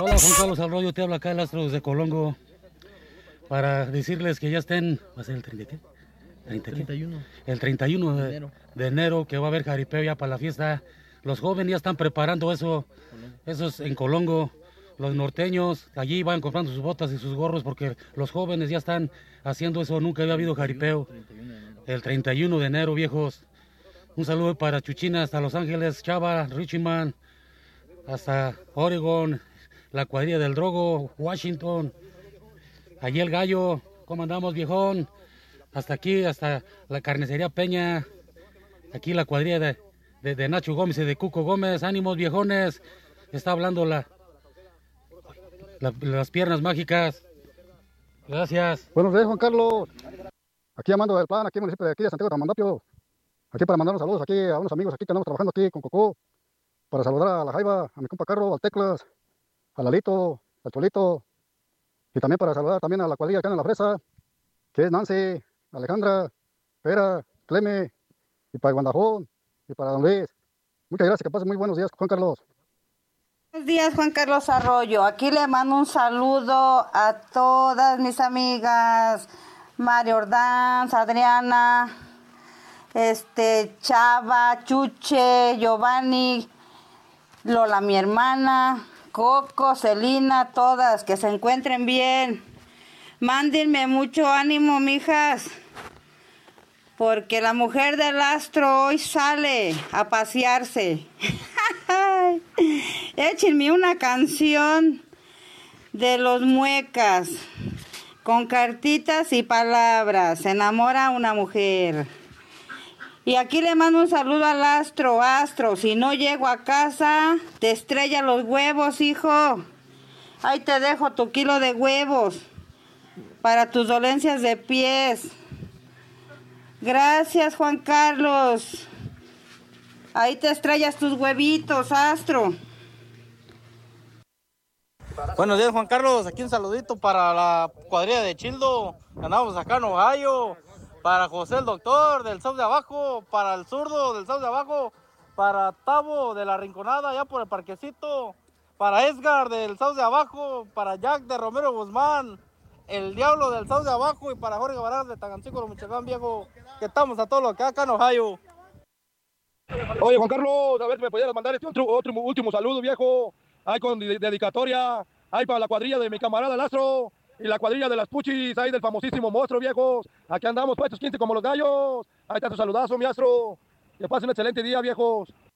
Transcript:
Hola, Juan Carlos Arroyo, te habla acá el Astro desde Colongo para decirles que ya estén, ¿va a ser el 30 qué? 31. El 31 de enero que va a haber jaripeo ya para la fiesta. Los jóvenes ya están preparando eso, esos en Colongo. Los norteños allí van comprando sus botas y sus gorros porque los jóvenes ya están haciendo eso, nunca había habido jaripeo. El 31 de enero, viejos. Un saludo para Chuchina hasta Los Ángeles, Chava, Richmond, hasta Oregon, la cuadrilla del Drogo, Washington, allí el Gallo, ¿cómo andamos, viejón? Hasta aquí, hasta la carnicería Peña, aquí la cuadrilla de Nacho Gómez y de Cuco Gómez, ánimos, viejones, está hablando las piernas mágicas. Gracias. Buenos días, Juan Carlos. Aquí llamando del plan, aquí en el municipio de aquí de Santiago de Tamandapio. Aquí para mandar unos saludos aquí a unos amigos aquí que andamos trabajando aquí con Cocó. Para saludar a la Jaiba, a mi compa Carlos, al Teclas, a Lalito, al Cholito. Y también para saludar también a la cuadrilla que anda en la fresa, que es Nancy, Alejandra, Pera, Cleme, y para Guandajón, y para Don Luis. Muchas gracias, que pasen muy buenos días, Juan Carlos. Buenos días, Juan Carlos Arroyo. Aquí le mando un saludo a todas mis amigas, Mario Ordaz, Adriana, Chava, Chuche, Giovanni, Lola, mi hermana, Coco, Celina, todas, que se encuentren bien. Mándenme mucho ánimo, mijas, porque la mujer del Astro hoy sale a pasearse. Échenme una canción de los Muecas, con cartitas y palabras. Se enamora una mujer. Y aquí le mando un saludo al Astro. Astro, si no llego a casa, te estrella los huevos, hijo. Ahí te dejo tu kilo de huevos para tus dolencias de pies. Gracias, Juan Carlos. Ahí te estrellas tus huevitos, Astro. Buenos días, Juan Carlos. Aquí un saludito para la cuadrilla de Childo. Andamos acá en Ohio. Para José el Doctor del South de Abajo. Para el Zurdo del South de Abajo. Para Tavo de la Rinconada, allá por el parquecito. Para Edgar del South de Abajo. Para Jack de Romero Guzmán. El Diablo del South de Abajo. Y para Jorge Barras de Tagancícuaro, Michoacán, viejo. Que estamos a todo lo que acá en Ohio. Oye, Juan Carlos, a ver si me pudieras mandar este otro último saludo, viejo. Ahí con dedicatoria. Ahí para la cuadrilla de mi camarada el Astro. Y la cuadrilla de las Puchis, ahí del famosísimo monstruo, viejos. Aquí andamos puestos 15 como los gallos. Ahí está tu saludazo, mi Astro. Que pasen un excelente día, viejos.